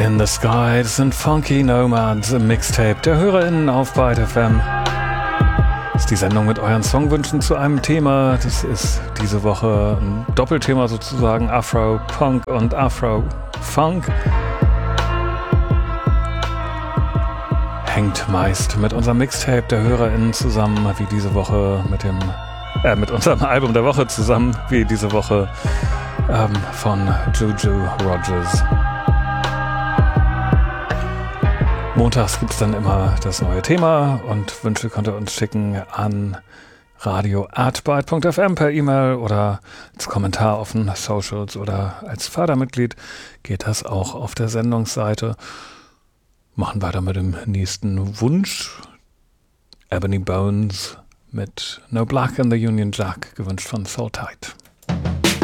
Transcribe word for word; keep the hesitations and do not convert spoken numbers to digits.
in the Sky, das sind Funky Nomads im Mixtape der HörerInnen auf Byte F M. Das ist die Sendung mit euren Songwünschen zu einem Thema. Das ist diese Woche ein Doppelthema sozusagen, Afro-Punk und Afro-Funk. Hängt meist mit unserem Mixtape der HörerInnen zusammen, wie diese Woche mit dem, äh, mit unserem Album der Woche zusammen, wie diese Woche ähm, von Juju Rogers. Montags gibt es dann immer das neue Thema und Wünsche könnt ihr uns schicken an radio at byte punkt f m per E-Mail oder als Kommentar auf den Socials oder als Fördermitglied geht das auch auf der Sendungsseite. Machen weiter mit dem nächsten Wunsch. Ebony Bones mit No Black in the Union Jack, gewünscht von Soul Tight.